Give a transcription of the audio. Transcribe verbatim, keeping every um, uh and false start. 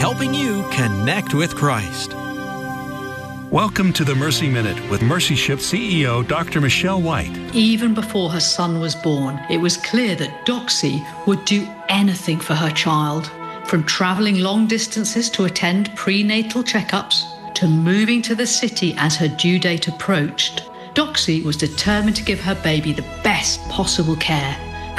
helping you connect with Christ. Welcome to the Mercy Minute with Mercy Ship C E O Doctor Michelle White. Even before her son was born, it was clear that Doxy would do anything for her child. From travelling long distances to attend prenatal checkups, to moving to the city as her due date approached, Doxy was determined to give her baby the best possible care.